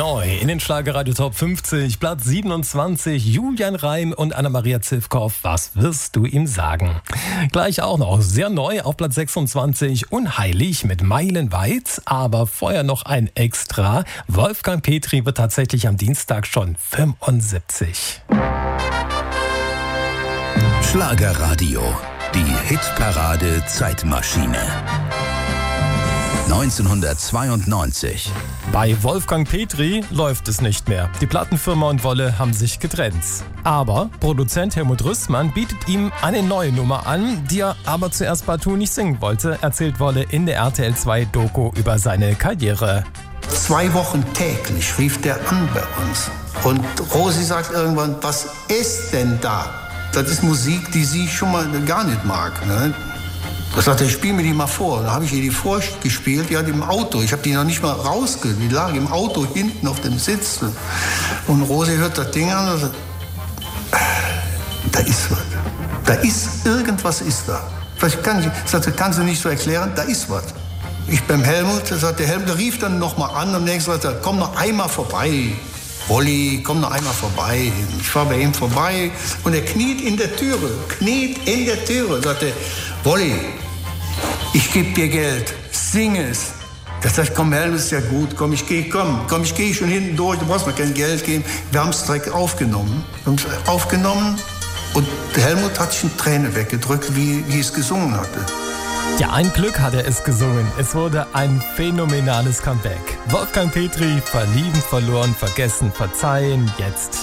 Neu in den Schlagerradio Top 50, Platz 27, Julian Reim und Anna-Maria Zivkow. Was wirst du ihm sagen? Gleich auch noch sehr neu auf Platz 26, Unheilig mit Meilenweit. Aber vorher noch ein Extra. Wolfgang Petri wird tatsächlich am Dienstag schon 75. Schlagerradio, die Hitparade Zeitmaschine. 1992. Bei Wolfgang Petri läuft es nicht mehr. Die Plattenfirma und Wolle haben sich getrennt. Aber Produzent Helmut Rüstmann bietet ihm eine neue Nummer an, die er aber zuerst partout nicht singen wollte, erzählt Wolle in der RTL 2 Doku über seine Karriere. 2 Wochen täglich rief der an bei uns. Und Rosi sagt irgendwann, was ist denn da? Das ist Musik, die sie schon mal gar nicht mag. Ne? Da sagt er, spiel mir die mal vor. Da habe ich ihr die vorgespielt, die hat im Auto. Ich habe die noch nicht mal rausgehört. Die lag im Auto hinten auf dem Sitz. Und Rosi hört das Ding an und sagt, da ist was. Da ist, irgendwas ist da. Sagte, kannst du nicht so erklären, da ist was. Ich beim Helmut, der Helmut rief dann noch mal an und nächstes Mal sagt, komm noch einmal vorbei. Wolli, komm noch einmal vorbei. Ich fahre bei ihm vorbei und er kniet in der Türe. Sagt er, Wolli, ich gebe dir Geld, sing es. Da sag ich, komm, Helmut, ist ja gut, komm, ich gehe schon hinten durch, du brauchst mir kein Geld geben. Wir haben es direkt aufgenommen. Und der Helmut hat sich eine Träne weggedrückt, wie es gesungen hatte. Ja, ein Glück hat er es gesungen. Es wurde ein phänomenales Comeback. Wolfgang Petri, verlieben, verloren, vergessen, verzeihen, jetzt